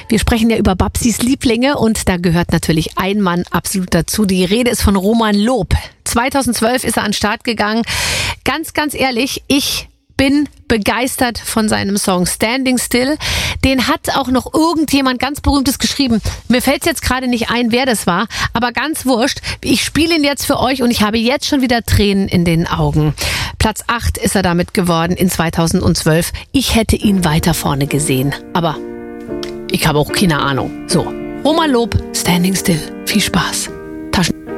Wir sprechen ja über Babsis Lieblinge und da gehört natürlich ein Mann absolut dazu. Die Rede ist von Roman Loob. 2012 ist er an den Start gegangen. Ganz ehrlich, ich bin begeistert von seinem Song Standing Still. Den hat auch noch irgendjemand ganz Berühmtes geschrieben. Mir fällt jetzt gerade nicht ein, wer das war, aber ganz wurscht. Ich spiele ihn jetzt für euch und ich habe jetzt schon wieder Tränen in den Augen. Platz 8 ist er damit geworden in 2012. Ich hätte ihn weiter vorne gesehen, aber ich habe auch keine Ahnung. So, Roman Loob, Standing Still. Viel Spaß.